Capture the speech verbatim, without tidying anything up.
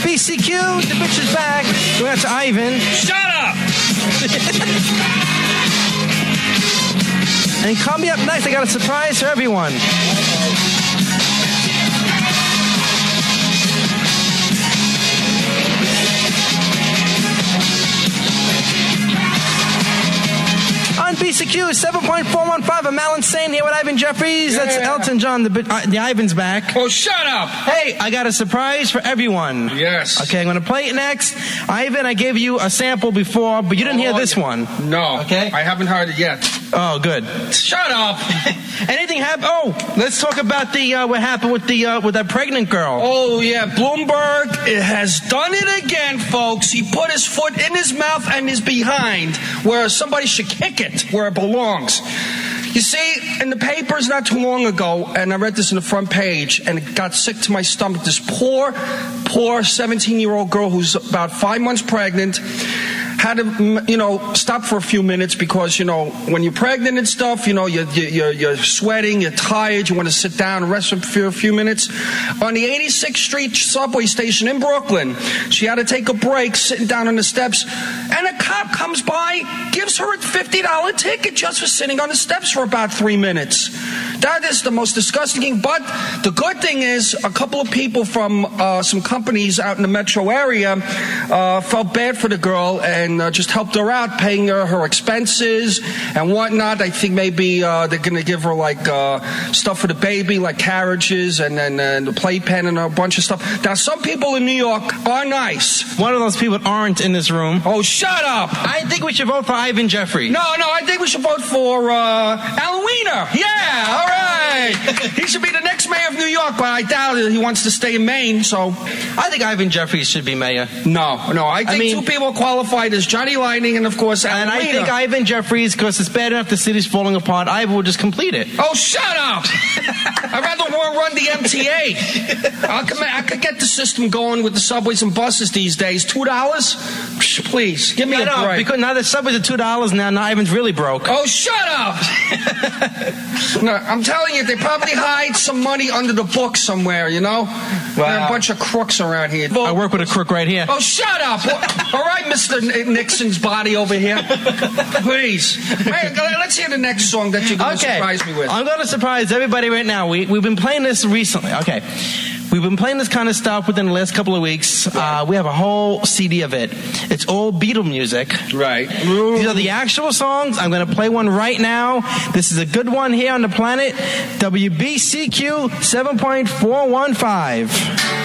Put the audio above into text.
B C Q, the bitch is back. Going out to Ivan. Shut up! And coming up next, I got a surprise for everyone. On B C Q, seven point four one five, I'm Alan Sane here with Ivan Jeffries. Yeah. That's Elton John. The, uh, the Ivan's back. Oh, shut up! Hey, I got a surprise for everyone. Yes. Okay, I'm going to play it next. Ivan, I gave you a sample before, but you didn't hear this one. No. Okay. I haven't heard it yet. Oh, good. Shut up! Anything happened? Oh, let's talk about the uh, what happened with the uh, with that pregnant girl. Oh, yeah. Bloomberg has done it again, folks. He put his foot in his mouth and his behind where somebody should kick it, where it belongs. You see, in the papers not too long ago, and I read this in the front page, and it got sick to my stomach, this poor, poor seventeen-year-old girl who's about five months pregnant had to, you know, stop for a few minutes because, you know, when you're pregnant and stuff, you know, you're, you're, you're sweating, you're tired, you want to sit down and rest for a few minutes. On the eighty-sixth Street subway station in Brooklyn, she had to take a break sitting down on the steps, and a cop comes by, gives her a fifty dollars ticket just for sitting on the steps for about three minutes. That is the most disgusting thing. But the good thing is a couple of people from uh, some companies out in the metro area uh, felt bad for the girl and uh, just helped her out, paying her her expenses and whatnot. I think maybe uh, they're going to give her like uh, stuff for the baby, like carriages and then and the playpen and a bunch of stuff. Now, some people in New York are nice. One of those people aren't in this room. Oh, shut up! I think we should vote for Ivan Jeffries. No, no, I think we should vote for uh, Alan Wiener. Yeah, all right. He should be the next mayor of New York, but I doubt it. He wants to stay in Maine, so. I think Ivan Jeffries should be mayor. No, no. I think I mean, two people qualified as Johnny Lightning and, of course, Alan And I Wiener. think Ivan Jeffries, because it's bad enough the city's falling apart, Ivan will just complete it. Oh, shut up! I'd rather run the M T A. I could, I could get the system going with the subways and buses these days. Two dollars? Please, give me No, a no, break. because now the subways are two dollars now. Now Ivan's really broke. Oh, shut up! No, I'm telling you, they probably hide some money under the book somewhere, you know? There are a bunch of crooks around here. I work with a crook right here. Oh, shut up! All right, Mister Nixon's body over here. Please. Hey, let's hear the next song that you're going to Okay. surprise me with. I'm going to surprise everybody right now. We, we've been playing this recently. Okay. We've been playing this kind of stuff within the last couple of weeks. Uh, we have a whole C D of it. It's all Beatle music. Right. These are the actual songs. I'm going to play one right now. This is a good one here on the planet. W B C Q seven point four one five.